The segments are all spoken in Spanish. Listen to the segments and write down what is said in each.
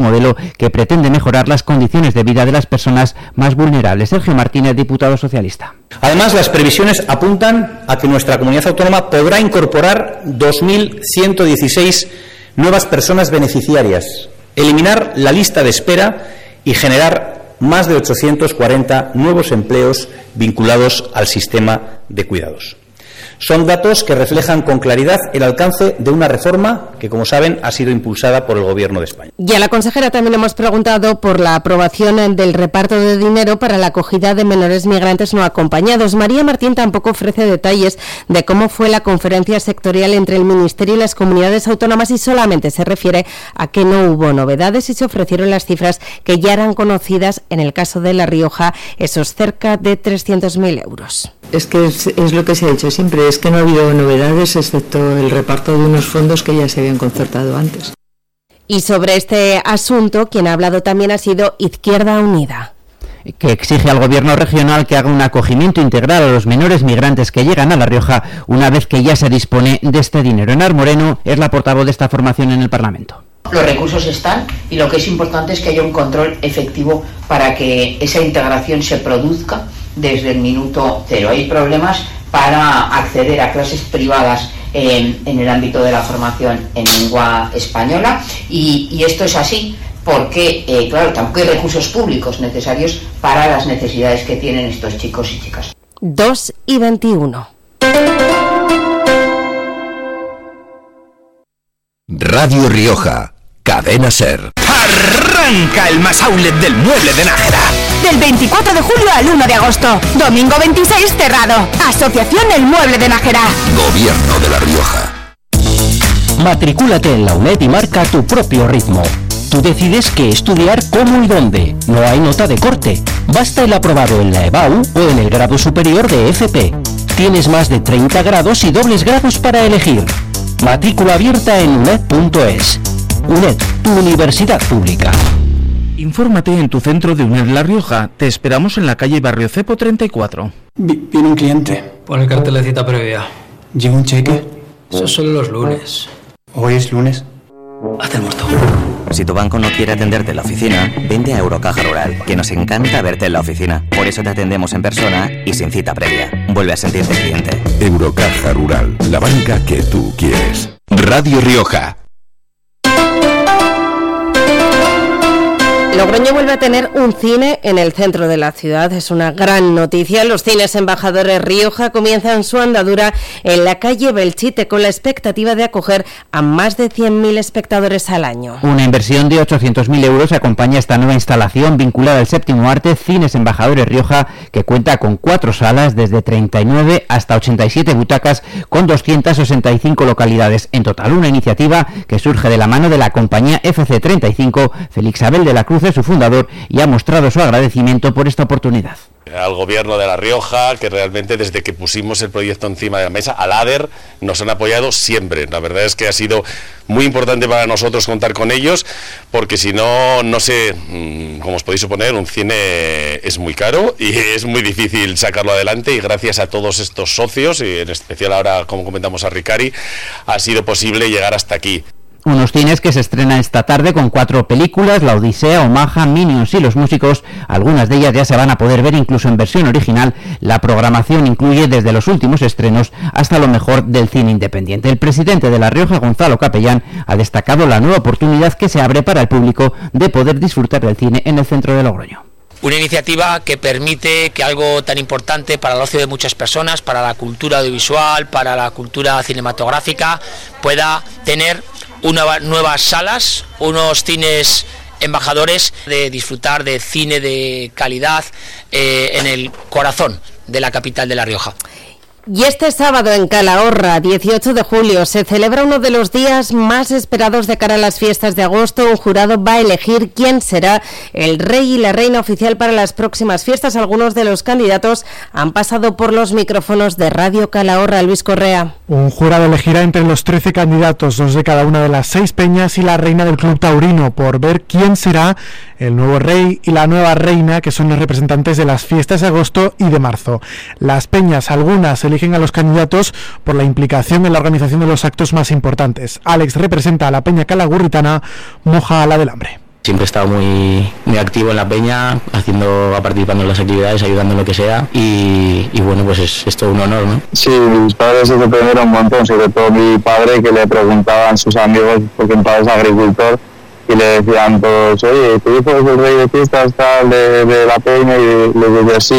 modelo que pretende mejorar las condiciones de vida de las personas más vulnerables. Sergio Martínez, diputado socialista. Además, las previsiones apuntan a que nuestra comunidad autónoma podrá incorporar 2.116 nuevas personas beneficiarias, eliminar la lista de espera y generar más de 840 nuevos empleos vinculados al sistema de cuidados. Son datos que reflejan con claridad el alcance de una reforma que, como saben, ha sido impulsada por el Gobierno de España. Y a la consejera también hemos preguntado por la aprobación del reparto de dinero para la acogida de menores migrantes no acompañados. María Martín tampoco ofrece detalles de cómo fue la conferencia sectorial entre el Ministerio y las comunidades autónomas y solamente se refiere a que no hubo novedades y se ofrecieron las cifras que ya eran conocidas en el caso de La Rioja, esos cerca de 300.000 euros. Es que es lo que se ha dicho siempre, es que no ha habido novedades excepto el reparto de unos fondos que ya se habían concertado antes. Y sobre este asunto, quien ha hablado también ha sido Izquierda Unida, que exige al Gobierno regional que haga un acogimiento integral a los menores migrantes que llegan a La Rioja una vez que ya se dispone de este dinero. Enar Moreno es la portavoz de esta formación en el Parlamento. Los recursos están y lo que es importante es que haya un control efectivo para que esa integración se produzca desde el minuto cero. Hay problemas para acceder a clases privadas en el ámbito de la formación en lengua española y esto es así porque, claro, tampoco hay recursos públicos necesarios para las necesidades que tienen estos chicos y chicas. 2:21. Radio Rioja, Cadena SER. Arranca el Más Outlet del Mueble de Nájera. Del 24 de julio al 1 de agosto. Domingo 26 cerrado. Asociación El Mueble de Nájera. Gobierno de La Rioja. Matricúlate en la UNED y marca tu propio ritmo. Tú decides qué estudiar, cómo y dónde. No hay nota de corte. Basta el aprobado en la EBAU o en el grado superior de FP. Tienes más de 30 grados y dobles grados para elegir. Matrícula abierta en uned.es. UNED, tu universidad pública. Infórmate en tu centro de UNED La Rioja. Te esperamos en la calle Barrio Cepo 34. Viene un cliente. Pon el cartel de cita previa. ¿Llega un cheque? Eso es solo los lunes. ¿Hoy es lunes? Hazte el muerto. Si tu banco no quiere atenderte en la oficina, vente a Eurocaja Rural, que nos encanta verte en la oficina. Por eso te atendemos en persona y sin cita previa. Vuelve a sentirte cliente. Eurocaja Rural, la banca que tú quieres. Radio Rioja. Logroño vuelve a tener un cine en el centro de la ciudad. Es una gran noticia. Los cines Embajadores Rioja comienzan su andadura en la calle Belchite con la expectativa de acoger a más de 100.000 espectadores al año. Una inversión de 800.000 euros acompaña esta nueva instalación vinculada al séptimo arte Cines Embajadores Rioja, que cuenta con 4 salas desde 39 hasta 87 butacas con 265 localidades en total. Una iniciativa que surge de la mano de la compañía FC35, Félix Abel de la Cruz es su fundador y ha mostrado su agradecimiento por esta oportunidad. Al Gobierno de La Rioja, que realmente desde que pusimos el proyecto encima de la mesa, al ADER, nos han apoyado siempre. La verdad es que ha sido muy importante para nosotros contar con ellos, porque si no, no sé, como os podéis suponer, un cine es muy caro y es muy difícil sacarlo adelante, y gracias a todos estos socios, y en especial ahora, como comentamos, a Ricari, ha sido posible llegar hasta aquí. Unos cines que se estrenan esta tarde con 4 películas, La Odisea, Omaha, Minions y Los Músicos. Algunas de ellas ya se van a poder ver incluso en versión original. La programación incluye desde los últimos estrenos hasta lo mejor del cine independiente. El presidente de La Rioja, Gonzalo Capellán, ha destacado la nueva oportunidad que se abre para el público de poder disfrutar del cine en el centro de Logroño. Una iniciativa que permite que algo tan importante para el ocio de muchas personas, para la cultura audiovisual, para la cultura cinematográfica, pueda tener nuevas salas, unos cines embajadores, de disfrutar de cine de calidad en el corazón de la capital de La Rioja. Y este sábado en Calahorra, 18 de julio, se celebra uno de los días más esperados de cara a las fiestas de agosto. Un jurado va a elegir quién será el rey y la reina oficial para las próximas fiestas. Algunos de los candidatos han pasado por los micrófonos de Radio Calahorra. Luis Correa. Un jurado elegirá entre los 13 candidatos, 2 de cada una de las 6 peñas y la reina del Club Taurino, por ver quién será el nuevo rey y la nueva reina, que son los representantes de las fiestas de agosto y de marzo. Las peñas, algunas eligen a los candidatos por la implicación en la organización de los actos más importantes. Alex representa a la peña calagurritana, Moja a la del Hambre. Siempre he estado muy activo en la peña, participando en las actividades, ayudando en lo que sea y bueno, pues es todo un honor, ¿no? Sí, mis padres se sorprendieron un montón, sobre todo mi padre, que le preguntaban sus amigos, porque mi padre es agricultor, y le decían todos, oye, ¿tu hijo es el rey de fiestas tal de la peña? Y le decía sí,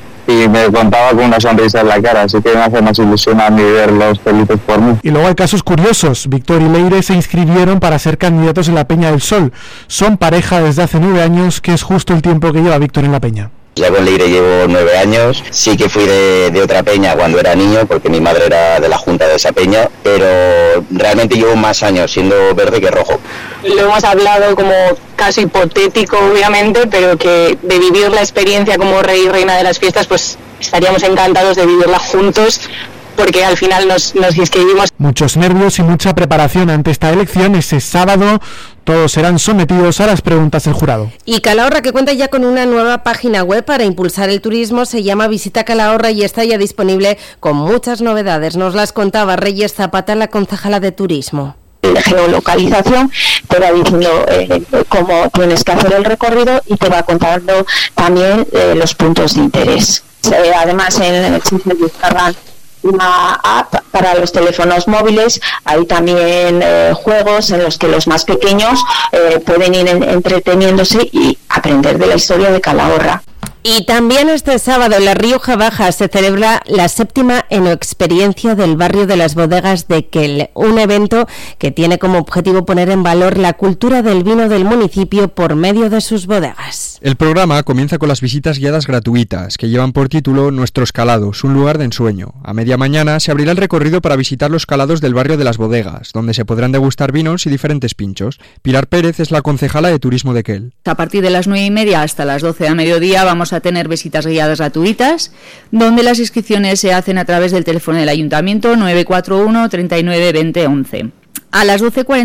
y me contaba con una sonrisa en la cara, así que me hace más ilusión a mí verlos felices por mí. Y luego hay casos curiosos. Víctor y Leire se inscribieron para ser candidatos en la Peña del Sol. Son pareja desde hace 9 años, que es justo el tiempo que lleva Víctor en la peña. Ya con Leire llevo 9 años, sí que fui de otra peña cuando era niño, porque mi madre era de la junta de esa peña, pero realmente llevo más años siendo verde que rojo. Lo hemos hablado como caso hipotético, obviamente, pero que de vivir la experiencia como rey y reina de las fiestas, pues estaríamos encantados de vivirla juntos, porque al final nos inscribimos. Muchos nervios y mucha preparación ante esta elección. Ese sábado todos serán sometidos a las preguntas del jurado. Y Calahorra, que cuenta ya con una nueva página web para impulsar el turismo, se llama Visita Calahorra y está ya disponible con muchas novedades. Nos las contaba Reyes Zapata, la concejala de Turismo. De geolocalización, te va diciendo cómo tienes que hacer el recorrido y te va contando también los puntos de interés. Además, en el sitio descargan una app para los teléfonos móviles. Hay también juegos en los que los más pequeños pueden ir entreteniéndose y aprender de la historia de Calahorra. Y también este sábado en La Rioja Baja se celebra la 7ª Enoexperiencia del barrio de las bodegas de Quel, un evento que tiene como objetivo poner en valor la cultura del vino del municipio por medio de sus bodegas. El programa comienza con las visitas guiadas gratuitas, que llevan por título Nuestros Calados, un lugar de ensueño. A media mañana se abrirá el recorrido para visitar los calados del barrio de las bodegas, donde se podrán degustar vinos y diferentes pinchos. Pilar Pérez es la concejala de Turismo de Quel. A partir de las 9:30 hasta las 12 a mediodía vamos a tener visitas guiadas gratuitas, donde las inscripciones se hacen a través del teléfono del Ayuntamiento 941 39 20 11. A las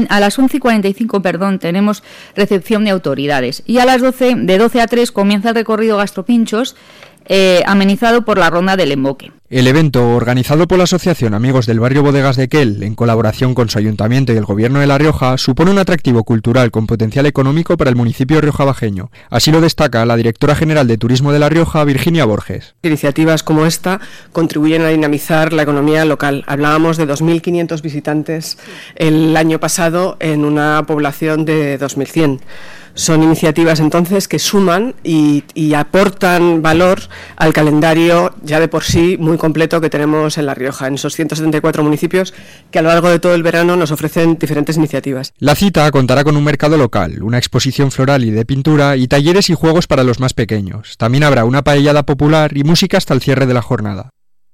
11:45, tenemos recepción de autoridades y a las 12, de 12 a 3, comienza el recorrido gastropinchos amenizado por la ronda del emboque. El evento, organizado por la Asociación Amigos del Barrio Bodegas de Quel, en colaboración con su ayuntamiento y el Gobierno de La Rioja, supone un atractivo cultural con potencial económico para el municipio riojabajeño. Así lo destaca la directora general de Turismo de La Rioja, Virginia Borges. Iniciativas como esta contribuyen a dinamizar la economía local. Hablábamos de 2.500 visitantes el año pasado en una población de 2.100. Son iniciativas entonces que suman y aportan valor al calendario ya de por sí muy completo que tenemos en La Rioja, en esos 174 municipios que a lo largo de todo el verano nos ofrecen diferentes iniciativas. La cita contará con un mercado local, una exposición floral y de pintura y talleres y juegos para los más pequeños. También habrá una paellada popular y música hasta el cierre de la jornada.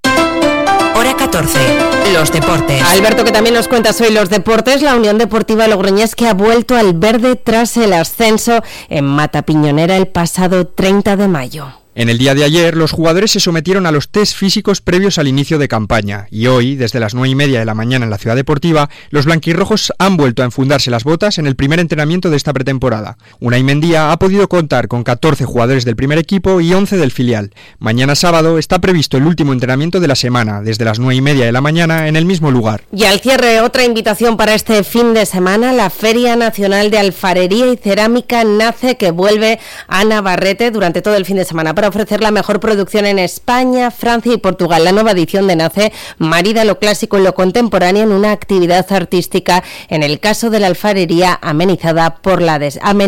Hora 14. Los deportes. Alberto, que también nos cuentas hoy los deportes. La Unión Deportiva Logroñés, que ha vuelto al verde tras el ascenso en Matapiñonera el pasado 30 de mayo. En el día de ayer, los jugadores se sometieron a los test físicos previos al inicio de campaña y hoy, desde las 9:30 de la mañana en la Ciudad Deportiva, los blanquirrojos han vuelto a enfundarse las botas en el primer entrenamiento de esta pretemporada. Unai Mendía ha podido contar con 14 jugadores del primer equipo y 11 del filial. Mañana sábado está previsto el último entrenamiento de la semana, desde las 9:30 de la mañana en el mismo lugar. Y al cierre, otra invitación para este fin de semana, la Feria Nacional de Alfarería y Cerámica NACE, que vuelve a Navarrete durante todo el fin de semana para ofrecer la mejor producción en España, Francia y Portugal. La nueva edición de NACE marida lo clásico y lo contemporáneo en una actividad artística, en el caso de la alfarería amenazada por la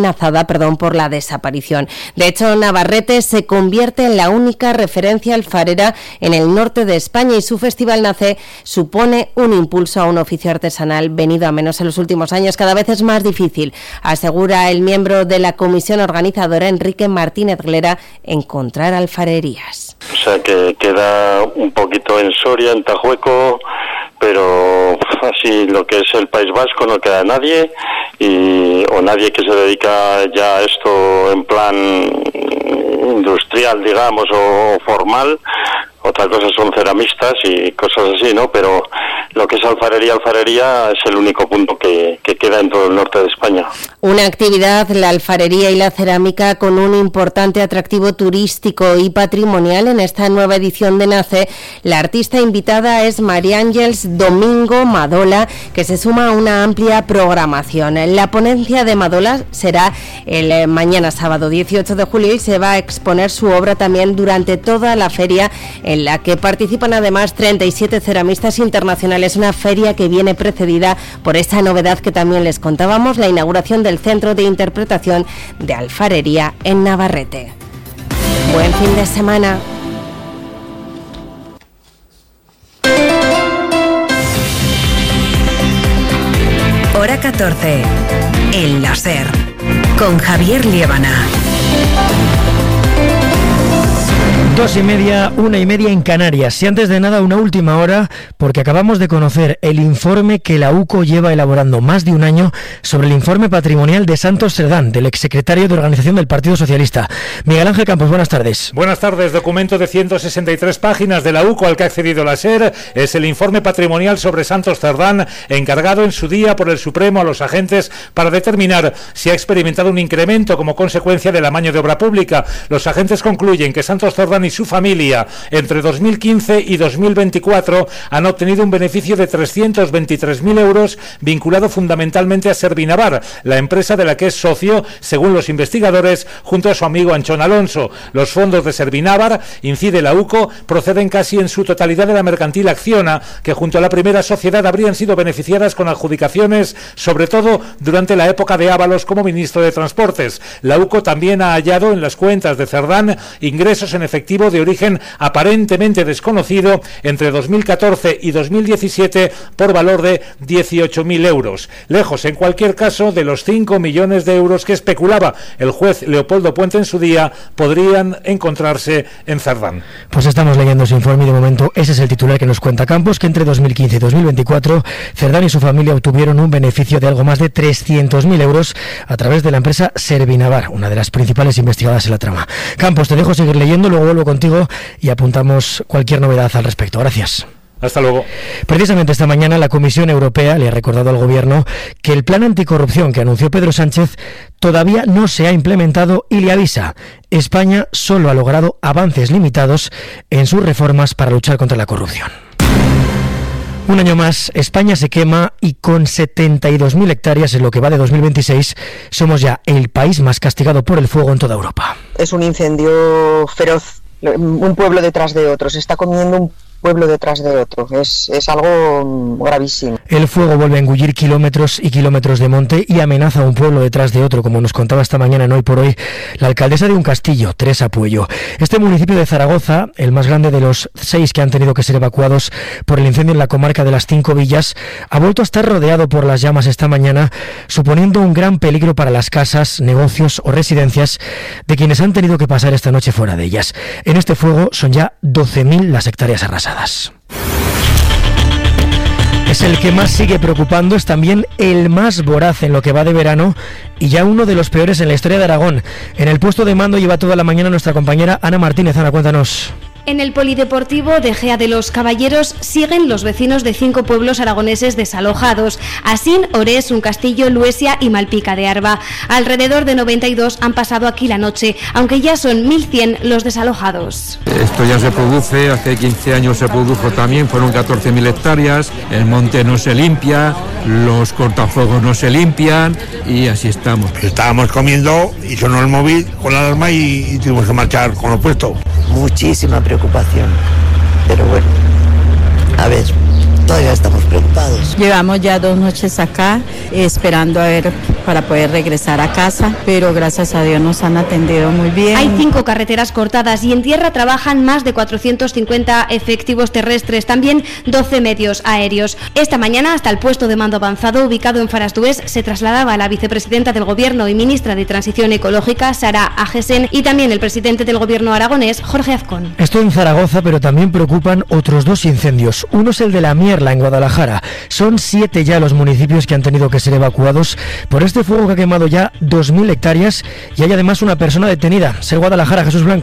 desaparición. De hecho, Navarrete se convierte en la única referencia alfarera en el norte de España y su Festival NACE supone un impulso a un oficio artesanal venido a menos en los últimos años. Cada vez es más difícil, asegura el miembro de la comisión organizadora, Enrique Martínez Glera, encontrar alfarerías. O sea que queda un poquito en Soria, en Tajueco, pero así lo que es el País Vasco no queda nadie o nadie que se dedica ya a esto en plan industrial, digamos, o formal. Otra cosa son ceramistas y cosas así, ¿no? Pero lo que es alfarería es el único punto que queda en todo el norte de España. Una actividad, la alfarería y la cerámica, con un importante atractivo turístico y patrimonial en esta nueva edición de NACE. La artista invitada es María Ángeles Domingo Madola, que se suma a una amplia programación. La ponencia de Madola será el mañana sábado 18 de julio y se va a exponer su obra también durante toda la feria, en la que participan además 37 ceramistas internacionales. Una feria que viene precedida por esta novedad que también les contábamos, la inauguración del Centro de Interpretación de Alfarería en Navarrete. Buen fin de semana. Hora 14. El láser. Con Javier Liébana. 2:30, 1:30 en Canarias. Y antes de nada, una última hora, porque acabamos de conocer el informe que la UCO lleva elaborando más de un año sobre el informe patrimonial de Santos Cerdán, del exsecretario de Organización del Partido Socialista. Miguel Ángel Campos, buenas tardes. Buenas tardes. Documento de 163 páginas de la UCO al que ha accedido la SER. Es el informe patrimonial sobre Santos Cerdán, encargado en su día por el Supremo a los agentes para determinar si ha experimentado un incremento como consecuencia del amaño de obra pública. Los agentes concluyen que Santos Cerdán y su familia entre 2015 y 2024 han obtenido un beneficio de 323.000 euros vinculado fundamentalmente a Servinavar, la empresa de la que es socio, según los investigadores, junto a su amigo Anchón Alonso. Los fondos de Servinavar, incide la UCO, proceden casi en su totalidad de la mercantil Acciona, que junto a la primera sociedad habrían sido beneficiadas con adjudicaciones, sobre todo durante la época de Ábalos como ministro de Transportes. La UCO también ha hallado en las cuentas de Cerdán ingresos en efectivo de origen aparentemente desconocido entre 2014 y 2017 por valor de 18.000 euros. Lejos, en cualquier caso, de los 5 millones de euros que especulaba el juez Leopoldo Puente en su día, podrían encontrarse en Cerdán. Pues estamos leyendo ese informe y de momento ese es el titular que nos cuenta Campos, que entre 2015 y 2024 Cerdán y su familia obtuvieron un beneficio de algo más de 300.000 euros a través de la empresa Servinavar, una de las principales investigadas en la trama. Campos, te dejo seguir leyendo, luego vuelvo contigo y apuntamos cualquier novedad al respecto. Gracias. Hasta luego. Precisamente esta mañana la Comisión Europea le ha recordado al Gobierno que el plan anticorrupción que anunció Pedro Sánchez todavía no se ha implementado y le avisa: España solo ha logrado avances limitados en sus reformas para luchar contra la corrupción. Un año más, España se quema y con 72.000 hectáreas en lo que va de 2026 somos ya el país más castigado por el fuego en toda Europa. Es un incendio feroz, un pueblo detrás de otro, se está comiendo un pueblo detrás de otro, es algo gravísimo. El fuego vuelve a engullir kilómetros y kilómetros de monte y amenaza a un pueblo detrás de otro, como nos contaba esta mañana en Hoy por Hoy la alcaldesa de Uncastillo, Teresa Puello. Este municipio de Zaragoza, el más grande de los 6 que han tenido que ser evacuados por el incendio en la comarca de las 5 villas, ha vuelto a estar rodeado por las llamas esta mañana, suponiendo un gran peligro para las casas, negocios o residencias de quienes han tenido que pasar esta noche fuera de ellas. En este fuego son ya 12.000 las hectáreas arrasadas. Es el que más sigue preocupando, es también el más voraz en lo que va de verano y ya uno de los peores en la historia de Aragón. En el puesto de mando lleva toda la mañana nuestra compañera Ana Martínez. Ana, cuéntanos. En el polideportivo de Gea de los Caballeros siguen los vecinos de 5 pueblos aragoneses desalojados: Asín, Orés, Uncastillo, Luesia y Malpica de Arba. Alrededor de 92 han pasado aquí la noche, aunque ya son 1.100 los desalojados. Esto ya se produce, hace 15 años se produjo también, fueron 14.000 hectáreas, el monte no se limpia, los cortafuegos no se limpian y así estamos. Estábamos comiendo y sonó el móvil con la alarma y tuvimos que marchar con lo puesto. Muchísima preocupación, pero bueno, a ver, todavía estamos preocupados. Llevamos ya 2 noches acá esperando a ver para poder regresar a casa, pero gracias a Dios nos han atendido muy bien. Hay 5 carreteras cortadas y en tierra trabajan más de 450 efectivos terrestres, también 12 medios aéreos. Esta mañana hasta el puesto de mando avanzado ubicado en Farasdués se trasladaba la vicepresidenta del Gobierno y ministra de Transición Ecológica, Sara Agesen, y también el presidente del Gobierno aragonés, Jorge Azcón. Esto en Zaragoza, pero también preocupan otros 2 incendios. Uno es el de la Mierla, en Guadalajara. Son 7 ya los municipios que han tenido que ser evacuados por este fuego que ha quemado ya 2.000 hectáreas y hay además una persona detenida. Ser Guadalajara, Jesús Blanco.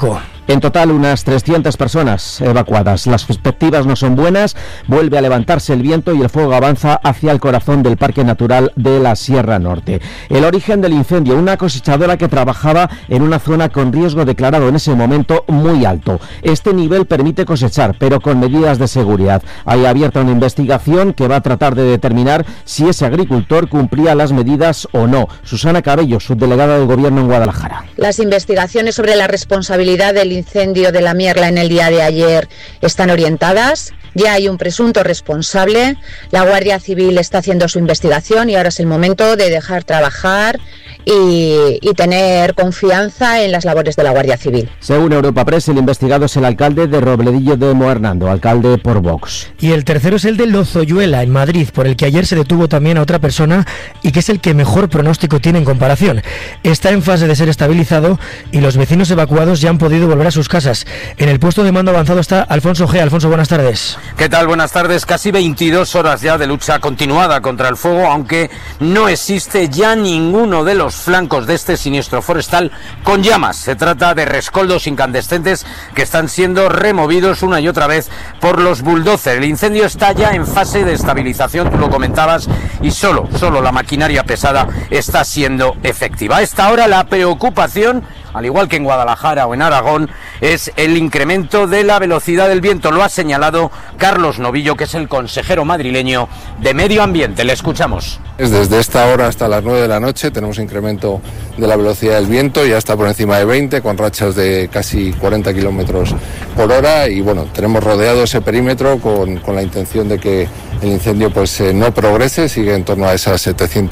En total, unas 300 personas evacuadas. Las perspectivas no son buenas, vuelve a levantarse el viento y el fuego avanza hacia el corazón del Parque Natural de la Sierra Norte. El origen del incendio, una cosechadora que trabajaba en una zona con riesgo declarado en ese momento muy alto. Este nivel permite cosechar, pero con medidas de seguridad. Hay abierta una investigación que va a tratar de determinar si ese agricultor cumplía las medidas o no. Susana Cabello, subdelegada del Gobierno en Guadalajara. Las investigaciones sobre la responsabilidad del incendio de la Mierla en el día de ayer están orientadas. Ya hay un presunto responsable. La Guardia Civil está haciendo su investigación y ahora es el momento de dejar trabajar y tener confianza en las labores de la Guardia Civil. Según Europa Press, el investigado es el alcalde de Robledillo de Moernando, alcalde por Vox. Y el tercero es el de Lozoyuela, en Madrid, por el que ayer se detuvo también a otra persona y que es el que mejor pronóstico tiene en comparación. Está en fase de ser estabilizado y los vecinos evacuados ya han podido volver a sus casas. En el puesto de mando avanzado está Alfonso G. Alfonso, buenas tardes. ¿Qué tal? Buenas tardes. Casi 22 horas ya de lucha continuada contra el fuego, aunque no existe ya ninguno de los flancos de este siniestro forestal con llamas. Se trata de rescoldos incandescentes que están siendo removidos una y otra vez por los bulldozers. El incendio está ya en fase de estabilización, tú lo comentabas, y solo la maquinaria pesada está siendo efectiva. A esta hora la preocupación, al igual que en Guadalajara o en Aragón, es el incremento de la velocidad del viento. Lo ha señalado Carlos Novillo, que es el consejero madrileño de Medio Ambiente. Le escuchamos. Desde esta hora hasta las 9 de la noche tenemos incremento de la velocidad del viento, ya está por encima de 20, con rachas de casi 40 kilómetros por hora, y bueno, tenemos rodeado ese perímetro con la intención de que el incendio pues no progrese, sigue en torno a esas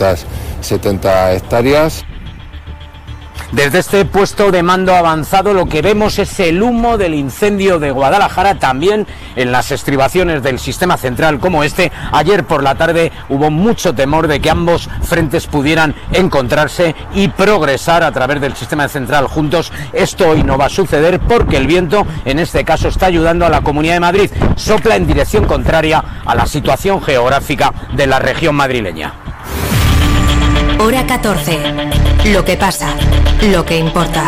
770 hectáreas. Desde este puesto de mando avanzado lo que vemos es el humo del incendio de Guadalajara, también en las estribaciones del sistema central como este. Ayer por la tarde hubo mucho temor de que ambos frentes pudieran encontrarse y progresar a través del sistema central juntos. Esto hoy no va a suceder porque el viento en este caso está ayudando a la Comunidad de Madrid. Sopla en dirección contraria a la situación geográfica de la región madrileña. Hora 14. Lo que pasa, lo que importa.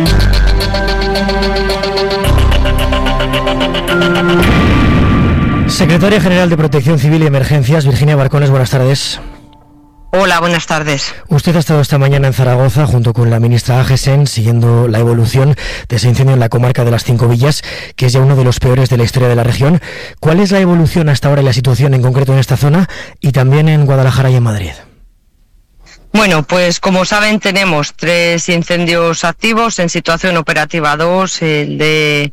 Secretaria General de Protección Civil y Emergencias, Virginia Barcones, buenas tardes. Hola, buenas tardes. Usted ha estado esta mañana en Zaragoza junto con la ministra Agesen siguiendo la evolución de ese incendio en la comarca de las Cinco Villas, que es ya uno de los peores de la historia de la región. ¿Cuál es la evolución hasta ahora y la situación en concreto en esta zona y también en Guadalajara y en Madrid? Bueno, pues como saben tenemos 3 incendios activos en situación operativa 2, el de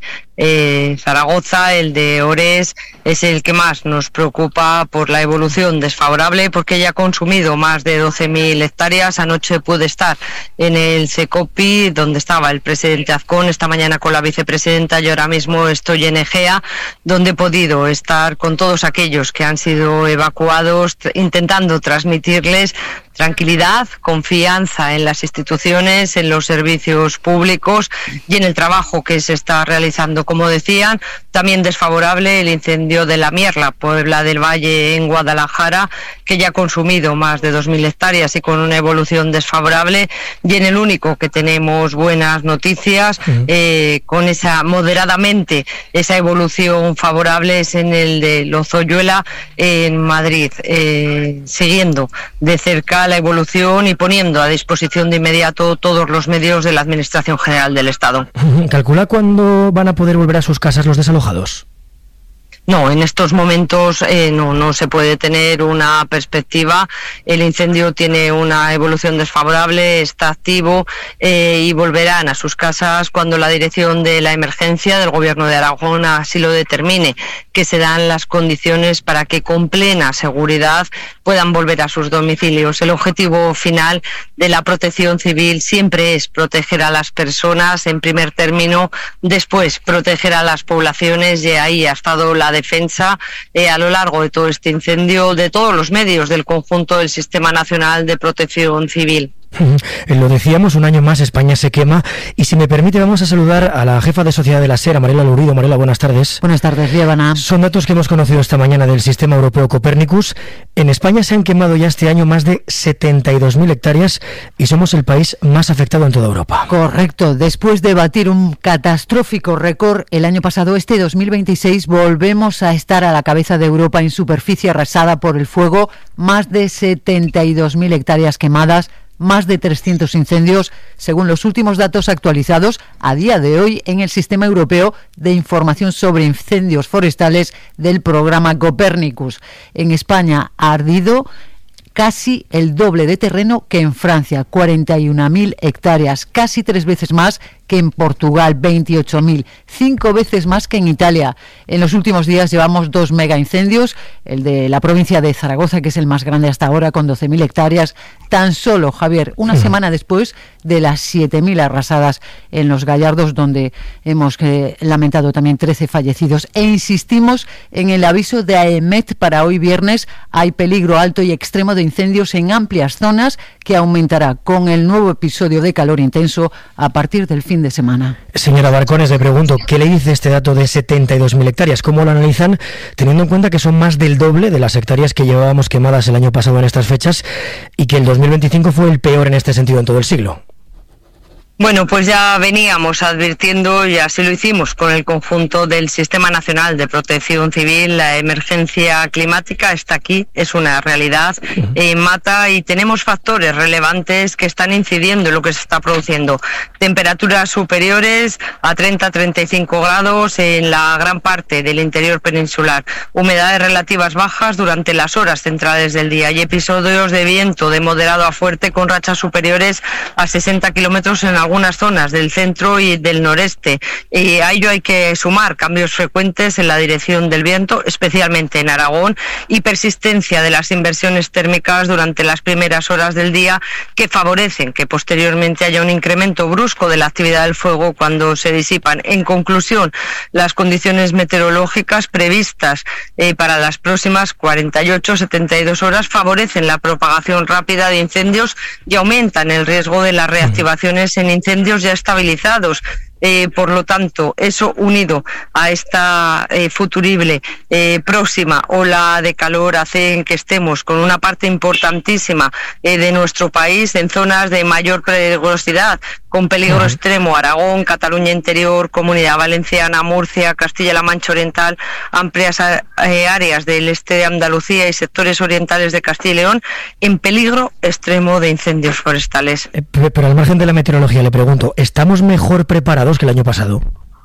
Zaragoza, el de Ores es el que más nos preocupa por la evolución desfavorable, porque ya ha consumido más de 12.000 hectáreas. Anoche pude estar en el Secopi, donde estaba el presidente Azcón, esta mañana con la vicepresidenta, y ahora mismo estoy en Egea, donde he podido estar con todos aquellos que han sido evacuados, intentando transmitirles tranquilidad, confianza en las instituciones, en los servicios públicos y en el trabajo que se está realizando. Como decían, también desfavorable el incendio de la Mierla, Puebla del Valle, en Guadalajara, que ya ha consumido más de 2.000 hectáreas y con una evolución desfavorable. Y en el único que tenemos buenas noticias, con esa moderadamente esa evolución favorable, es en el de Lozoyuela, en Madrid, siguiendo de cerca la evolución y poniendo a disposición de inmediato todos los medios de la Administración General del Estado. ¿Calcula cuándo van a poder volver a sus casas los desalojados? No, en estos momentos no se puede tener una perspectiva. El incendio tiene una evolución desfavorable, está activo y volverán a sus casas cuando la dirección de la emergencia del Gobierno de Aragón así lo determine, que se dan las condiciones para que con plena seguridad puedan volver a sus domicilios. El objetivo final de la Protección Civil siempre es proteger a las personas en primer término, después proteger a las poblaciones, y ahí ha estado la defensa a lo largo de todo este incendio de todos los medios del conjunto del Sistema Nacional de Protección Civil. Lo decíamos, un año más España se quema, y si me permite vamos a saludar a la jefa de Sociedad de la SER, Mariela Lurido. Mariela, buenas tardes. Buenas tardes, Líbana. Son datos que hemos conocido esta mañana del Sistema Europeo Copernicus. En España se han quemado ya este año más de 72.000 hectáreas y somos el país más afectado en toda Europa. Correcto. Después de batir un catastrófico récord el año pasado, este 2026 volvemos a estar a la cabeza de Europa en superficie arrasada por el fuego. Más de 72.000 hectáreas quemadas, más de 300 incendios, según los últimos datos actualizados a día de hoy en el Sistema Europeo de Información sobre Incendios Forestales del programa Copernicus. En España ha ardido casi el doble de terreno que en Francia, 41.000 hectáreas, casi 3 veces más que en Portugal, 28.000, 5 veces más que en Italia. En los últimos días llevamos 2 mega incendios, el de la provincia de Zaragoza, que es el más grande hasta ahora, con 12.000 hectáreas, tan solo, Javier, una semana después de las 7.000 arrasadas en Los Gallardos, donde hemos lamentado también 13 fallecidos. E insistimos en el aviso de AEMET para hoy viernes: hay peligro alto y extremo de incendios en amplias zonas, que aumentará con el nuevo episodio de calor intenso a partir del fin de semana. Señora Barcones, le pregunto, ¿qué le dice este dato de 72.000 hectáreas? ¿Cómo lo analizan, teniendo en cuenta que son más del doble de las hectáreas que llevábamos quemadas el año pasado en estas fechas y que el 2025 fue el peor en este sentido en todo el siglo? Bueno, pues ya veníamos advirtiendo, y así lo hicimos con el conjunto del Sistema Nacional de Protección Civil. La emergencia climática está aquí, es una realidad, mata, y tenemos factores relevantes que están incidiendo en lo que se está produciendo. Temperaturas superiores a 30-35 grados en la gran parte del interior peninsular, humedades relativas bajas durante las horas centrales del día y episodios de viento de moderado a fuerte con rachas superiores a 60 kilómetros en algunas zonas del centro y del noreste. Y a ello hay que sumar cambios frecuentes en la dirección del viento, especialmente en Aragón, y persistencia de las inversiones térmicas durante las primeras horas del día, que favorecen que posteriormente haya un incremento brusco de la actividad del fuego cuando se disipan. En conclusión, las condiciones meteorológicas previstas para las próximas 48-72 horas favorecen la propagación rápida de incendios y aumentan el riesgo de las reactivaciones en incendios ya estabilizados. Por lo tanto, eso unido a esta futurible próxima ola de calor hacen que estemos con una parte importantísima de nuestro país en zonas de mayor peligrosidad, con peligro extremo: Aragón, Cataluña Interior, Comunidad Valenciana, Murcia, Castilla-La Mancha Oriental, amplias áreas del este de Andalucía y sectores orientales de Castilla y León en peligro extremo de incendios forestales. Pero al margen de la meteorología, le pregunto, ¿estamos mejor preparados que el año pasado?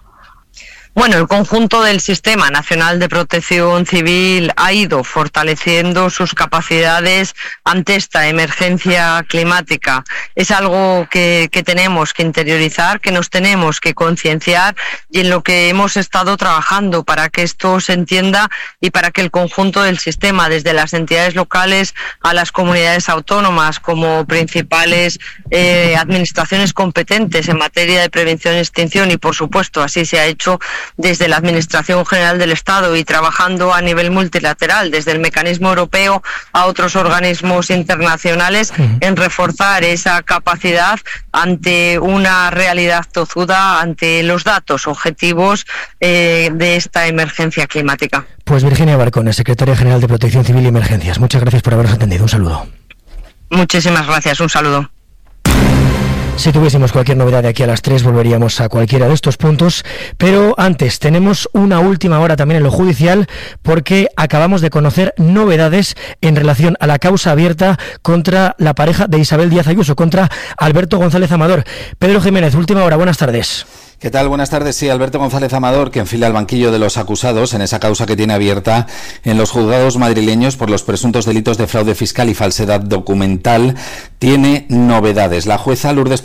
Bueno, el conjunto del Sistema Nacional de Protección Civil ha ido fortaleciendo sus capacidades ante esta emergencia climática. Es algo que tenemos que interiorizar, que nos tenemos que concienciar, y en lo que hemos estado trabajando para que esto se entienda y para que el conjunto del sistema, desde las entidades locales a las comunidades autónomas como principales administraciones competentes en materia de prevención y extinción, y por supuesto así se ha hecho desde la Administración General del Estado y trabajando a nivel multilateral, desde el mecanismo europeo a otros organismos internacionales, en reforzar esa capacidad ante una realidad tozuda, ante los datos objetivos de esta emergencia climática. Pues Virginia Barcones, Secretaria General de Protección Civil y Emergencias, muchas gracias por habernos atendido. Un saludo. Muchísimas gracias, un saludo. Si tuviésemos cualquier novedad de aquí a las 3 volveríamos a cualquiera de estos puntos, pero antes tenemos una última hora también en lo judicial, porque acabamos de conocer novedades en relación a la causa abierta contra la pareja de Isabel Díaz Ayuso, contra Alberto González Amador. Pedro Jiménez, última hora, buenas tardes. ¿Qué tal? Buenas tardes. Sí, Alberto González Amador, que enfila al banquillo de los acusados en esa causa que tiene abierta en los juzgados madrileños por los presuntos delitos de fraude fiscal y falsedad documental, tiene novedades. La jueza Lourdes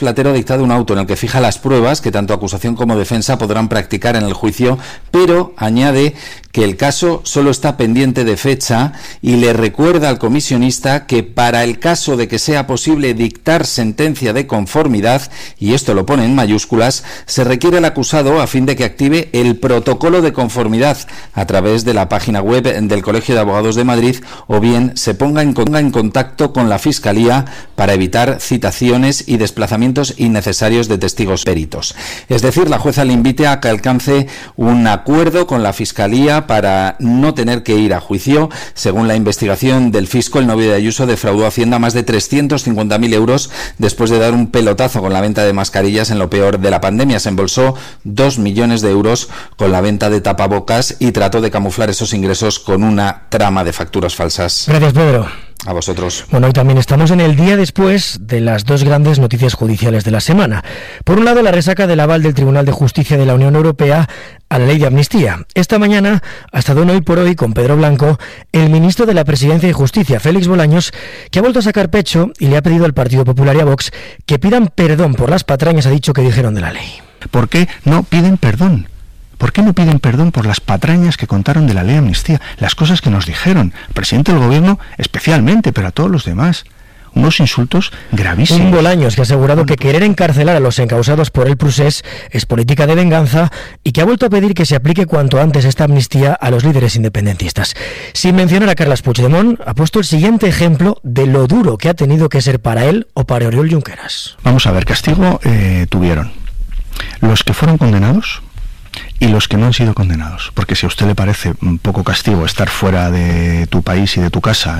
Platero ha dictado un auto en el que fija las pruebas que tanto acusación como defensa podrán practicar en el juicio, pero añade que el caso solo está pendiente de fecha y le recuerda al comisionista que para el caso de que sea posible dictar sentencia de conformidad, y esto lo pone en mayúsculas, se requiere al acusado a fin de que active el protocolo de conformidad a través de la página web del Colegio de Abogados de Madrid o bien se ponga en contacto con la Fiscalía para evitar citaciones y desplazamientos innecesarios de testigos peritos. Es decir, la jueza le invite a que alcance un acuerdo con la Fiscalía para no tener que ir a juicio. Según la investigación del fisco, el novio de Ayuso defraudó a Hacienda más de 350.000 euros después de dar un pelotazo con la venta de mascarillas en lo peor de la pandemia. Se embolsó 2 millones de euros con la venta de tapabocas y trató de camuflar esos ingresos con una trama de facturas falsas. Gracias, Pedro. A vosotros. Bueno, hoy también estamos en el día después de las dos grandes noticias judiciales de la semana. Por un lado, la resaca del aval del Tribunal de Justicia de la Unión Europea a la ley de amnistía. Esta mañana ha estado en Hoy por Hoy con Pedro Blanco, el ministro de la Presidencia y Justicia, Félix Bolaños, que ha vuelto a sacar pecho y le ha pedido al Partido Popular y a Vox que pidan perdón por las patrañas, ha dicho, que dijeron de la ley. ¿Por qué no piden perdón? ¿Por qué no piden perdón por las patrañas que contaron de la ley de amnistía? Las cosas que nos dijeron, el presidente del gobierno especialmente, pero a todos los demás. Unos insultos gravísimos. Un Bolaños que ha asegurado que querer encarcelar a los encausados por el procés es política de venganza y que ha vuelto a pedir que se aplique cuanto antes esta amnistía a los líderes independentistas. Sin mencionar a Carles Puigdemont, ha puesto el siguiente ejemplo de lo duro que ha tenido que ser para él o para Oriol Junqueras. Vamos a ver, castigo tuvieron los que fueron condenados y los que no han sido condenados, porque si a usted le parece un poco castigo estar fuera de tu país y de tu casa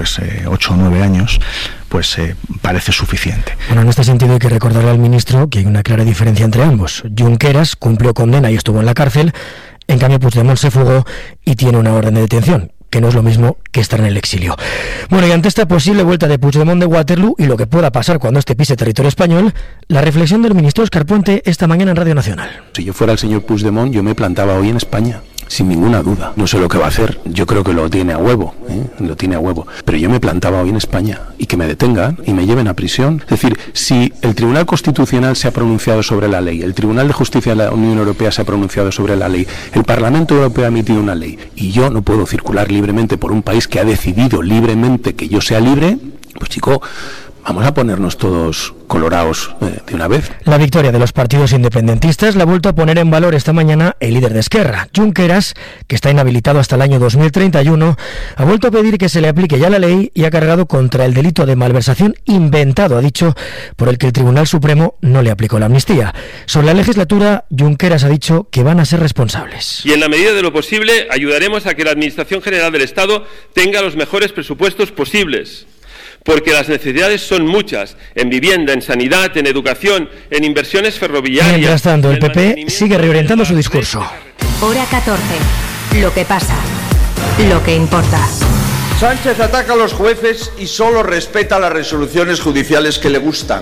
8 o 9 años, pues parece suficiente. Bueno, en este sentido hay que recordarle al ministro que hay una clara diferencia entre ambos. Junqueras cumplió condena y estuvo en la cárcel, en cambio Puigdemont se fugó y tiene una orden de detención, que no es lo mismo que estar en el exilio. Bueno, y ante esta posible vuelta de Puigdemont de Waterloo y lo que pueda pasar cuando este pise territorio español, la reflexión del ministro Óscar Puente esta mañana en Radio Nacional. Si yo fuera el señor Puigdemont, yo me plantaba hoy en España, sin ninguna duda. No sé lo que va a hacer, yo creo que lo tiene a huevo, lo tiene a huevo. Pero yo me plantaba hoy en España y que me detengan y me lleven a prisión. Es decir, si el Tribunal Constitucional se ha pronunciado sobre la ley, el Tribunal de Justicia de la Unión Europea se ha pronunciado sobre la ley, el Parlamento Europeo ha emitido una ley y yo no puedo circular libremente por un país que ha decidido libremente que yo sea libre, pues chico, vamos a ponernos todos colorados de una vez. La victoria de los partidos independentistas la ha vuelto a poner en valor esta mañana el líder de Esquerra, Junqueras, que está inhabilitado hasta el año 2031, ha vuelto a pedir que se le aplique ya la ley y ha cargado contra el delito de malversación inventado, ha dicho, por el que el Tribunal Supremo no le aplicó la amnistía. Sobre la legislatura, Junqueras ha dicho que van a ser responsables. Y en la medida de lo posible ayudaremos a que la Administración General del Estado tenga los mejores presupuestos posibles, porque las necesidades son muchas, en vivienda, en sanidad, en educación, en inversiones ferroviarias. Mientras tanto, el PP sigue reorientando su discurso. Hora 14. Lo que pasa, lo que importa. Sánchez ataca a los jueces y solo respeta las resoluciones judiciales que le gustan.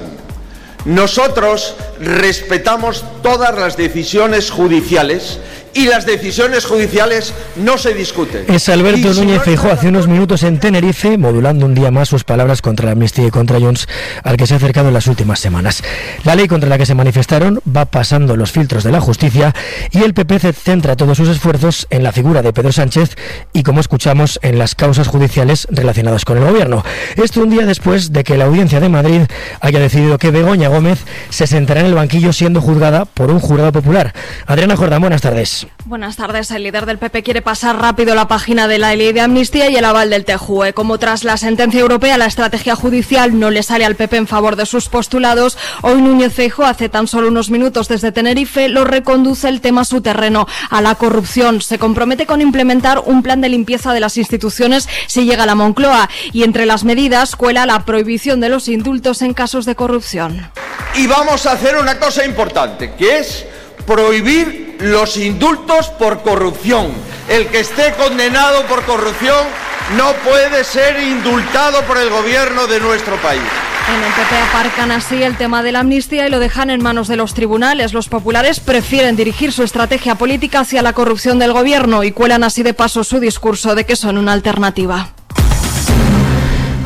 Nosotros respetamos todas las decisiones judiciales y las decisiones judiciales no se discuten. Es Alberto Núñez Feijóo hace unos minutos en Tenerife, modulando un día más sus palabras contra la amnistía y contra Junts, al que se ha acercado en las últimas semanas. La ley contra la que se manifestaron va pasando los filtros de la justicia y el PP centra todos sus esfuerzos en la figura de Pedro Sánchez y, como escuchamos, en las causas judiciales relacionadas con el gobierno. Esto un día después de que la Audiencia de Madrid haya decidido que Begoña Gómez se sentará en el banquillo siendo juzgada por un jurado popular. Adriana Jordán, buenas tardes. Buenas tardes. El líder del PP quiere pasar rápido la página de la ley de amnistía y el aval del TJUE. Como tras la sentencia europea, la estrategia judicial no le sale al PP en favor de sus postulados, hoy Núñez Feijóo, hace tan solo unos minutos desde Tenerife, lo reconduce el tema a su terreno, a la corrupción. Se compromete con implementar un plan de limpieza de las instituciones si llega a la Moncloa y entre las medidas cuela la prohibición de los indultos en casos de corrupción. Y vamos a hacer una cosa importante, que es prohibir los indultos por corrupción. El que esté condenado por corrupción no puede ser indultado por el gobierno de nuestro país. En el PP aparcan así el tema de la amnistía y lo dejan en manos de los tribunales. Los populares prefieren dirigir su estrategia política hacia la corrupción del gobierno y cuelan así de paso su discurso de que son una alternativa.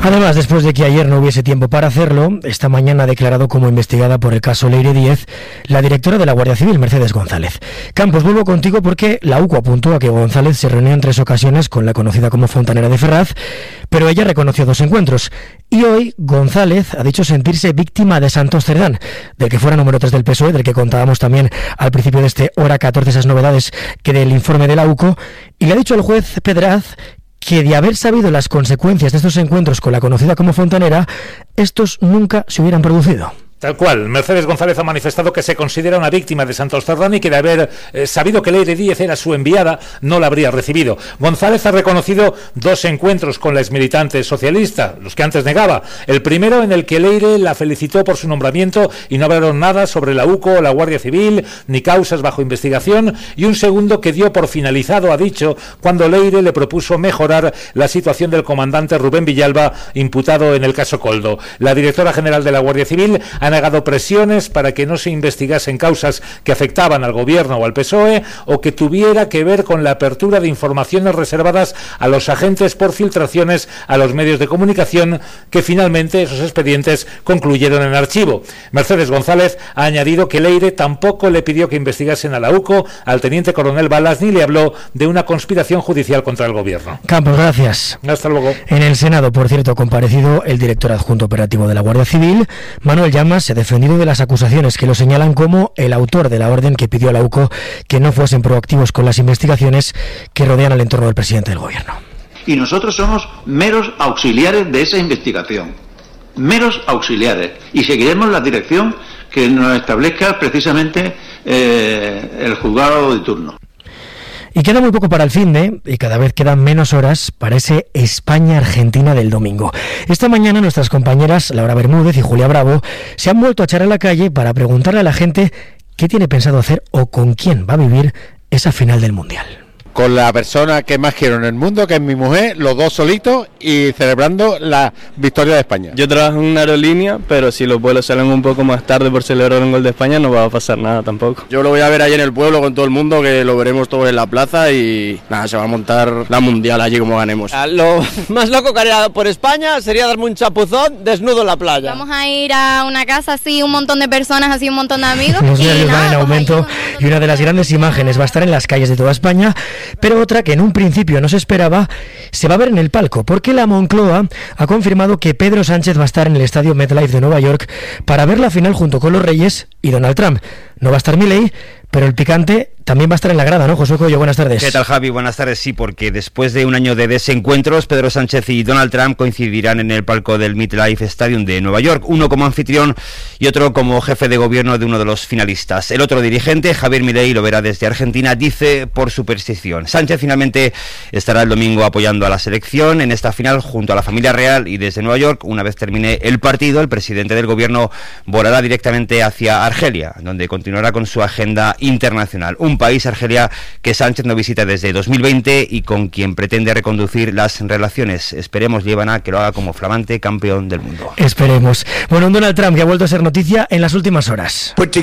Además, después de que ayer no hubiese tiempo para hacerlo, esta mañana ha declarado como investigada por el caso Leire Díez la directora de la Guardia Civil, Mercedes González. Campos, vuelvo contigo porque la UCO apuntó a que González se reunió en 3 ocasiones con la conocida como Fontanera de Ferraz, pero ella reconoció 2 encuentros. Y hoy González ha dicho sentirse víctima de Santos Cerdán, del que fuera número 3 del PSOE, del que contábamos también al principio de este Hora 14 esas novedades que del informe de la UCO, y le ha dicho al juez Pedraz que de haber sabido las consecuencias de estos encuentros con la conocida como Fontanera, estos nunca se hubieran producido. Tal cual, Mercedes González ha manifestado que se considera una víctima de Santos Cerdán y que de haber sabido que Leire Díez era su enviada, no la habría recibido. González ha reconocido 2 encuentros con la exmilitante socialista, los que antes negaba. El primero en el que Leire la felicitó por su nombramiento y no hablaron nada sobre la UCO o la Guardia Civil, ni causas bajo investigación, y un segundo que dio por finalizado, ha dicho, cuando Leire le propuso mejorar la situación del comandante Rubén Villalba, imputado en el caso Coldo. La directora general de la Guardia Civil ha negado presiones para que no se investigasen causas que afectaban al gobierno o al PSOE o que tuviera que ver con la apertura de informaciones reservadas a los agentes por filtraciones a los medios de comunicación, que finalmente esos expedientes concluyeron en archivo. Mercedes González ha añadido que Leire tampoco le pidió que investigasen a la UCO, al teniente coronel Balas, ni le habló de una conspiración judicial contra el gobierno. Campos, gracias. Hasta luego. En el Senado, por cierto, ha comparecido el director adjunto operativo de la Guardia Civil, Manuel Llamas. Se ha defendido de las acusaciones que lo señalan como el autor de la orden que pidió a la UCO que no fuesen proactivos con las investigaciones que rodean al entorno del presidente del gobierno. Y nosotros somos meros auxiliares de esa investigación, meros auxiliares, y seguiremos la dirección que nos establezca precisamente el juzgado de turno. Y queda muy poco para el finde, y cada vez quedan menos horas para ese España-Argentina del domingo. Esta mañana nuestras compañeras Laura Bermúdez y Julia Bravo se han vuelto a echar a la calle para preguntarle a la gente qué tiene pensado hacer o con quién va a vivir esa final del Mundial. Con la persona que más quiero en el mundo, que es mi mujer, los 2 solitos y celebrando la victoria de España. Yo trabajo en una aerolínea, pero si los vuelos salen un poco más tarde por celebrar un gol de España no va a pasar nada tampoco. Yo lo voy a ver allí en el pueblo con todo el mundo, que lo veremos todos en la plaza y nada, se va a montar la Mundial allí como ganemos. Lo más loco que haría por España sería darme un chapuzón desnudo en la playa. Vamos a ir a una casa así, un montón de personas, así un montón de amigos. Los nervios van en aumento y una de las grandes imágenes va a estar en las calles de toda España, pero otra que en un principio no se esperaba, se va a ver en el palco, porque la Moncloa ha confirmado que Pedro Sánchez va a estar en el estadio MetLife de Nueva York para ver la final junto con los Reyes y Donald Trump. No va a estar Milei, pero el picante también va a estar en la grada, ¿no, Josué Coello? Buenas tardes. ¿Qué tal, Javi? Buenas tardes. Sí, porque después de un año de desencuentros, Pedro Sánchez y Donald Trump coincidirán en el palco del MetLife Stadium de Nueva York, uno como anfitrión y otro como jefe de gobierno de uno de los finalistas. El otro dirigente, Javier Milei, lo verá desde Argentina, dice por superstición. Sánchez finalmente estará el domingo apoyando a la selección en esta final junto a la familia real, y desde Nueva York, una vez termine el partido, el presidente del gobierno volará directamente hacia Argelia, donde continuará con su agenda internacional. Un país, Argelia, que Sánchez no visita desde 2020 y con quien pretende reconducir las relaciones. Esperemos, Líbana, que lo haga como flamante campeón del mundo. Esperemos. Bueno, un Donald Trump que ha vuelto a ser noticia en las últimas horas. Porque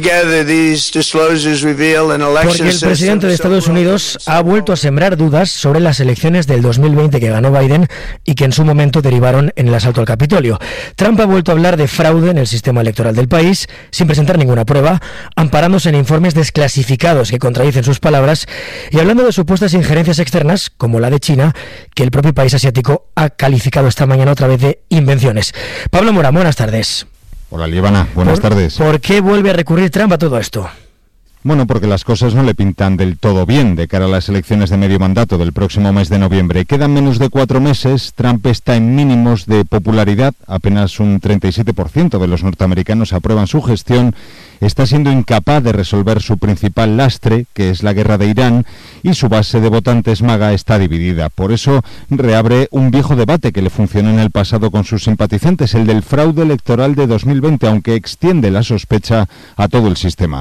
el presidente de Estados Unidos ha vuelto a sembrar dudas sobre las elecciones del 2020 que ganó Biden y que en su momento derivaron en el asalto al Capitolio. Trump ha vuelto a hablar de fraude en el sistema electoral del país, sin presentar ninguna prueba, amparándose en informes desclasificados que contradicen sus palabras y hablando de supuestas injerencias externas, como la de China, que el propio país asiático ha calificado esta mañana otra vez de invenciones. Pablo Morán, buenas tardes. Hola, Líbana, buenas tardes. ¿Por qué vuelve a recurrir Trump a todo esto? Bueno, porque las cosas no le pintan del todo bien de cara a las elecciones de medio mandato del próximo mes de noviembre. Quedan menos de 4 meses, Trump está en mínimos de popularidad, apenas un 37% de los norteamericanos aprueban su gestión, está siendo incapaz de resolver su principal lastre, que es la guerra de Irán, y su base de votantes MAGA está dividida. Por eso reabre un viejo debate que le funcionó en el pasado con sus simpatizantes, el del fraude electoral de 2020, aunque extiende la sospecha a todo el sistema.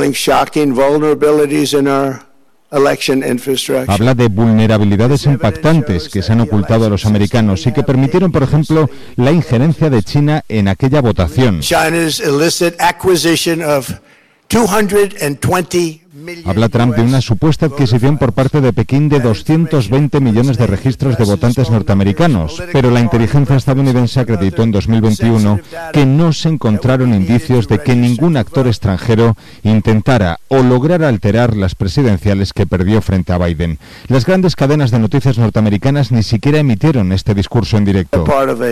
Habla de vulnerabilidades impactantes que se han ocultado a los americanos y que permitieron, por ejemplo, la injerencia de China en aquella votación. Habla Trump de una supuesta adquisición por parte de Pekín de 220 millones de registros de votantes norteamericanos, pero la inteligencia estadounidense acreditó en 2021 que no se encontraron indicios de que ningún actor extranjero intentara o lograra alterar las presidenciales que perdió frente a Biden. Las grandes cadenas de noticias norteamericanas ni siquiera emitieron este discurso en directo.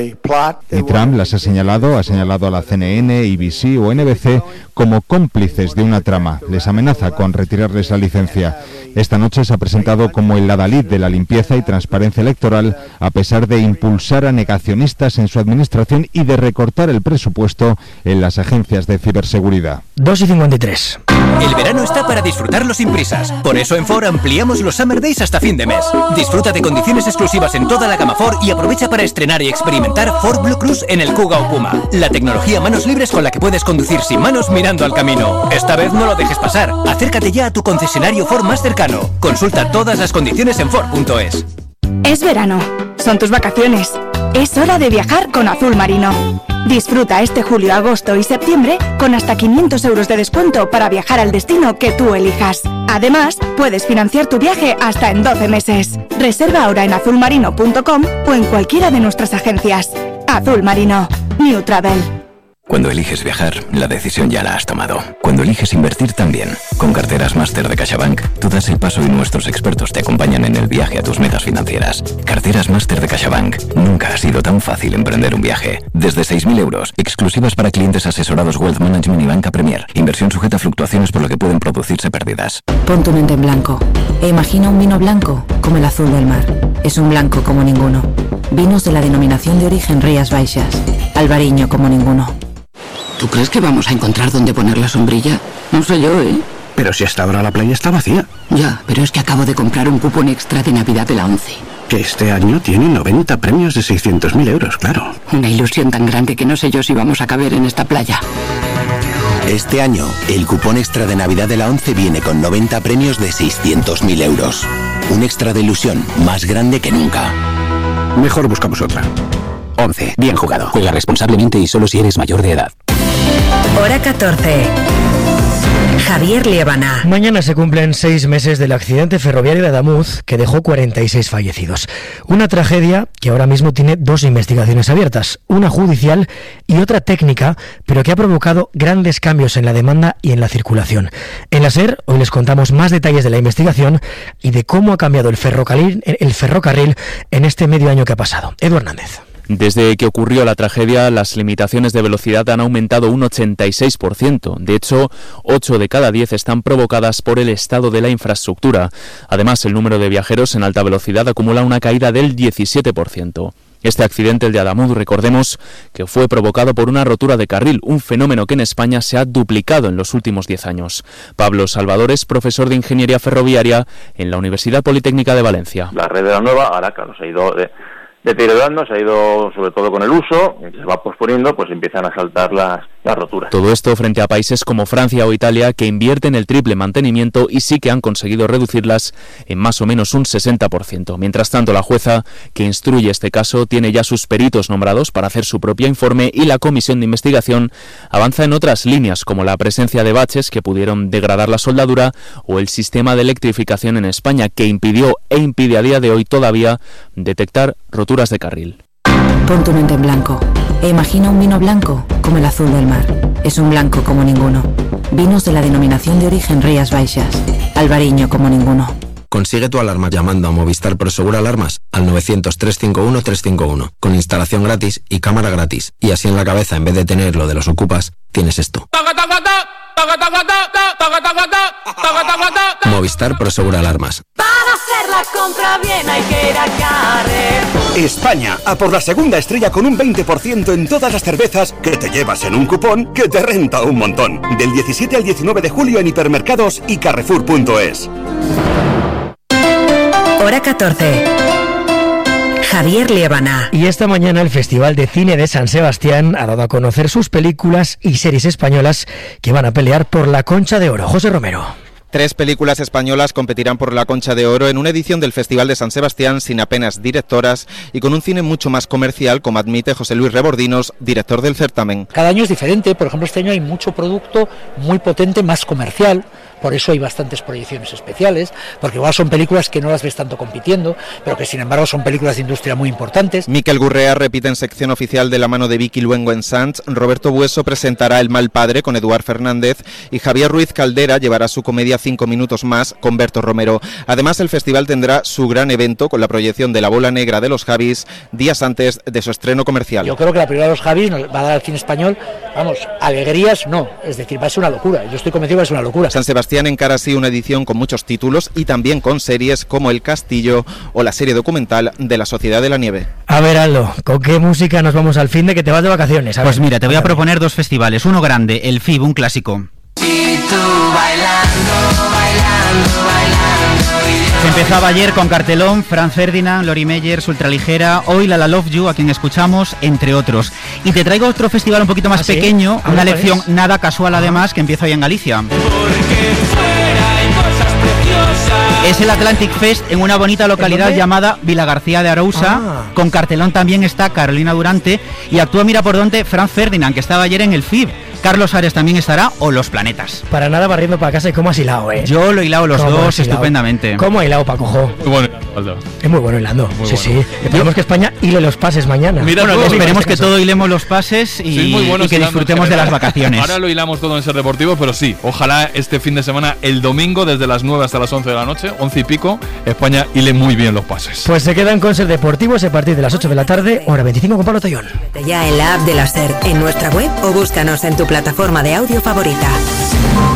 Y Trump las ha señalado a la CNN, ABC o NBC como cómplices de una trama. Les amenaza con retirarles la licencia. Esta noche se ha presentado como el adalid de la limpieza y transparencia electoral, a pesar de impulsar a negacionistas en su administración y de recortar el presupuesto en las agencias de ciberseguridad. 2:53. El verano está para disfrutarlo sin prisas. Por eso en Ford ampliamos los Summer Days hasta fin de mes. Disfruta de condiciones exclusivas en toda la gama Ford y aprovecha para estrenar y experimentar Ford Blue Cruise en el Kuga o Puma. La tecnología manos libres con la que puedes conducir sin manos mirando al camino. Esta vez no lo dejes pasar. Acércate ya a tu concesionario Ford más cercano. Consulta todas las condiciones en Ford.es. Es verano. Son tus vacaciones. Es hora de viajar con Azul Marino. Disfruta este julio, agosto y septiembre con hasta 500 euros de descuento para viajar al destino que tú elijas. Además, puedes financiar tu viaje hasta en 12 meses. Reserva ahora en azulmarino.com o en cualquiera de nuestras agencias. Azul Marino. New Travel. Cuando eliges viajar, la decisión ya la has tomado. Cuando eliges invertir también. Con Carteras Máster de CaixaBank, tú das el paso y nuestros expertos te acompañan en el viaje a tus metas financieras. Carteras Máster de CaixaBank. Nunca ha sido tan fácil emprender un viaje. Desde 6.000 euros, exclusivas para clientes asesorados Wealth Management y Banca Premier. Inversión sujeta a fluctuaciones por lo que pueden producirse pérdidas. Pon tu mente en blanco e imagina un vino blanco como el azul del mar. Es un blanco como ninguno. Vinos de la denominación de origen Rías Baixas. Albariño como ninguno. ¿Tú crees que vamos a encontrar dónde poner la sombrilla? No sé yo, ¿eh? Pero si hasta ahora la playa está vacía. Ya, pero es que acabo de comprar un cupón extra de Navidad de la ONCE. Que este año tiene 90 premios de 600.000 euros, claro. Una ilusión tan grande que no sé yo si vamos a caber en esta playa. Este año, el cupón extra de Navidad de la ONCE viene con 90 premios de 600.000 euros. Un extra de ilusión más grande que nunca. Mejor buscamos otra. ONCE. Bien jugado. Juega responsablemente y solo si eres mayor de edad. Hora 14. Javier Liébana. Mañana se cumplen 6 meses del accidente ferroviario de Adamuz que dejó 46 fallecidos. Una tragedia que ahora mismo tiene 2 investigaciones abiertas, una judicial y otra técnica, pero que ha provocado grandes cambios en la demanda y en la circulación. En la SER hoy les contamos más detalles de la investigación y de cómo ha cambiado el ferrocarril en este medio año que ha pasado. Edu Hernández. Desde que ocurrió la tragedia, las limitaciones de velocidad han aumentado un 86%. De hecho, 8 de cada 10 están provocadas por el estado de la infraestructura. Además, el número de viajeros en alta velocidad acumula una caída del 17%. Este accidente, el de Adamuz, recordemos que fue provocado por una rotura de carril, un fenómeno que en España se ha duplicado en los últimos 10 años. Pablo Salvador es profesor de Ingeniería Ferroviaria en la Universidad Politécnica de Valencia. La red de la nueva, ahora claro, se ha ido deteriorando, se ha ido sobre todo con el uso, se va posponiendo, pues empiezan a saltar las roturas. Todo esto frente a países como Francia o Italia, que invierten el triple mantenimiento y sí que han conseguido reducirlas en más o menos un 60%. Mientras tanto, la jueza que instruye este caso tiene ya sus peritos nombrados para hacer su propio informe y la comisión de investigación avanza en otras líneas, como la presencia de baches que pudieron degradar la soldadura o el sistema de electrificación en España, que impidió e impide a día de hoy todavía detectar roturas de carril. Pon tu mente en blanco e imagina un vino blanco como el azul del mar. Es un blanco como ninguno. Vinos de la denominación de origen Rías Baixas. Albariño como ninguno. Consigue tu alarma llamando a Movistar Prosegur Alarmas al 900-351-351 con instalación gratis y cámara gratis. Y así en la cabeza, en vez de tener lo de los ocupas, tienes esto. Movistar Prosegur Alarmas. Para hacer la compra bien hay que ir a Carrefour. España, a por la segunda estrella con un 20% en todas las cervezas que te llevas en un cupón que te renta un montón. Del 17 al 19 de julio en hipermercados y Carrefour.es. Hora 14. Javier Liébana. Y esta mañana el Festival de Cine de San Sebastián ha dado a conocer sus películas y series españolas que van a pelear por la Concha de Oro. José Romero. 3 películas españolas competirán por la Concha de Oro en una edición del Festival de San Sebastián sin apenas directoras y con un cine mucho más comercial, como admite José Luis Rebordinos, director del certamen. Cada año es diferente, por ejemplo este año hay mucho producto muy potente, más comercial, por eso hay bastantes proyecciones especiales, porque igual son películas que no las ves tanto compitiendo, pero que sin embargo son películas de industria muy importantes. Miquel Gurrea repite en sección oficial de la mano de Vicky Luengo en Sants, Roberto Bueso presentará El mal padre con Eduard Fernández y Javier Ruiz Caldera llevará su comedia 5 minutos más con Berto Romero. Además, el festival tendrá su gran evento con la proyección de La bola negra de los Javis días antes de su estreno comercial. Yo creo que la película de los Javis nos va a dar al cine español, vamos, alegrías no, es decir, va a ser una locura, yo estoy convencido que va a ser una locura. San Sebastián encara así una edición con muchos títulos y también con series como El Castillo o la serie documental de La Sociedad de la Nieve. A ver, Aldo, ¿con qué música nos vamos al fin de que te vas de vacaciones? Pues mira, te voy a proponer 2 festivales, uno grande, el FIB, un clásico. Y tú bailando, bailando, bailando. Se empezaba ayer con cartelón, Franz Ferdinand, Lori Meyers, Ultraligera, hoy La Love You, a quien escuchamos, entre otros. Y te traigo otro festival un poquito más pequeño, una lección nada casual además, que empieza hoy en Galicia. Es el Atlantic Fest en una bonita localidad llamada Vilagarcía de Arousa. Con cartelón también está Carolina Durante y actúa, mira por dónde, Franz Ferdinand, que estaba ayer en el FIB. Carlos Ares también estará, o Los Planetas. Para nada barriendo para casa. ¿Y cómo has hilado, Yo lo he hilado los dos estupendamente. ¿Cómo ha hilado, Pacojo? Muy bueno, Aldo. Es muy bueno hilando. Sí, sí. Esperemos que España hile los pases mañana. Mira, bueno, esperemos que todo hilemos los pases y que disfrutemos de las vacaciones. Ahora lo hilamos todo en Ser Deportivo, pero sí, ojalá este fin de semana, el domingo, desde las 9 hasta las 11 de la noche, 11 y pico, España hile muy bien los pases. Pues se quedan con Ser Deportivos a partir de las 8 de la tarde, hora 25 con Pablo Tallón. Ya en la app de la SER, en nuestra web o búscanos en tu plataforma de audio favorita.